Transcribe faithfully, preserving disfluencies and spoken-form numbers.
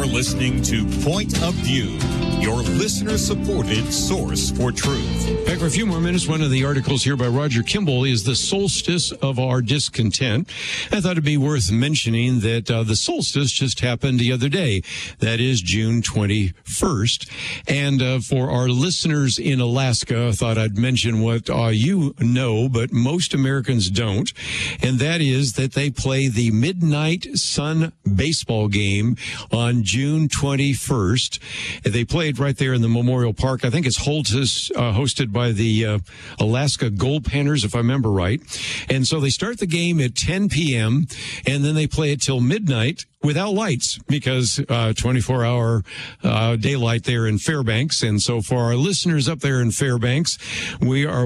listening to Point of View, your listener-supported source for truth. Back for a few more minutes. One of the articles here by Roger Kimball is The Solstice of Our Discontent. I thought it'd be worth mentioning that uh, the solstice just happened the other day. That is June twenty-first. And uh, for our listeners in Alaska, I thought I'd mention what uh, you know, but most Americans don't. And that is that they play the Midnight Sun baseball game on June twenty-first. They play it right there in the Memorial Park. I think it's Holtis, uh, hosted by the uh, Alaska Gold Panners, if I remember right. And so they start the game at ten p.m., and then they play it till midnight without lights because uh, twenty-four hour uh, daylight there in Fairbanks. And so for our listeners up there in Fairbanks, we are